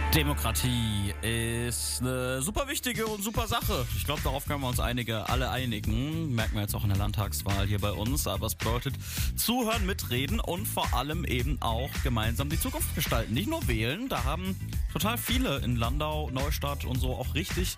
Demokratie ist eine super wichtige und super Sache. Ich glaube, darauf können wir uns alle einigen. Merken wir jetzt auch in der Landtagswahl hier bei uns. Aber es bedeutet zuhören, mitreden und vor allem eben auch gemeinsam die Zukunft gestalten. Nicht nur wählen, da haben total viele in Landau, Neustadt und so auch richtig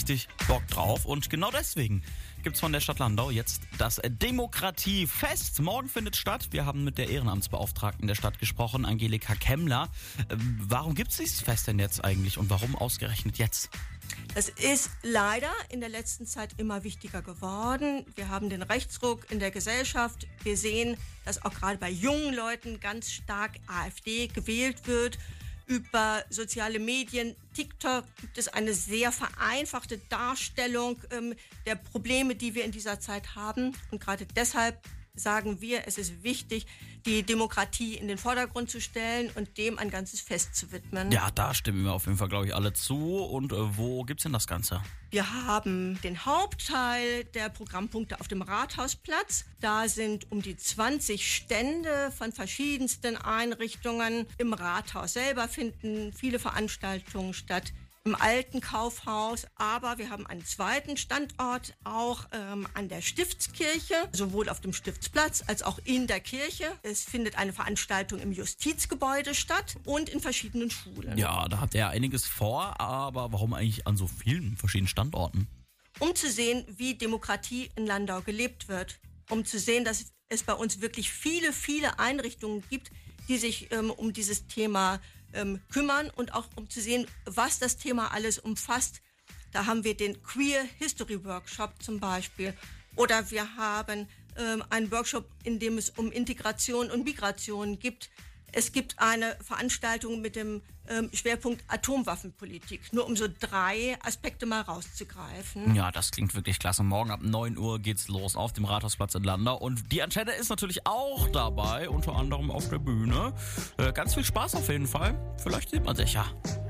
Bock drauf. Und genau deswegen gibt's von der Stadt Landau jetzt das Demokratiefest. Morgen findet statt. Wir haben mit der Ehrenamtsbeauftragten der Stadt gesprochen, Angelika Kemmler. Warum gibt's dieses Fest denn jetzt eigentlich und warum ausgerechnet jetzt? Es ist leider in der letzten Zeit immer wichtiger geworden. Wir haben den Rechtsruck in der Gesellschaft. Wir sehen, dass auch gerade bei jungen Leuten ganz stark AfD gewählt wird. Über soziale Medien, TikTok, gibt es eine sehr vereinfachte Darstellung der Probleme, die wir in dieser Zeit haben. Und gerade deshalb sagen wir, es ist wichtig, die Demokratie in den Vordergrund zu stellen und dem ein ganzes Fest zu widmen. Ja, da stimmen wir auf jeden Fall, glaube ich, alle zu. Und wo gibt's denn das Ganze? Wir haben den Hauptteil der Programmpunkte auf dem Rathausplatz. Da sind um die 20 Stände von verschiedensten Einrichtungen. Im Rathaus selber finden viele Veranstaltungen statt. Im alten Kaufhaus, aber wir haben einen zweiten Standort auch an der Stiftskirche, sowohl auf dem Stiftsplatz als auch in der Kirche. Es findet eine Veranstaltung im Justizgebäude statt und in verschiedenen Schulen. Ja, da habt ihr ja einiges vor, aber warum eigentlich an so vielen verschiedenen Standorten? Um zu sehen, wie Demokratie in Landau gelebt wird. Um zu sehen, dass es bei uns wirklich viele Einrichtungen gibt, die sich um dieses Thema kümmern und auch um zu sehen, was das Thema alles umfasst. Da haben wir den Queer History Workshop zum Beispiel. Oder wir haben einen Workshop, in dem es um Integration und Migration gibt. Es gibt eine Veranstaltung mit dem Schwerpunkt Atomwaffenpolitik, nur um so 3 Aspekte mal rauszugreifen. Ja, das klingt wirklich klasse. Morgen ab 9 Uhr geht's los auf dem Rathausplatz in Landau. Und die Antenne ist natürlich auch dabei, unter anderem auf der Bühne. Ganz viel Spaß auf jeden Fall. Vielleicht sieht man sich ja.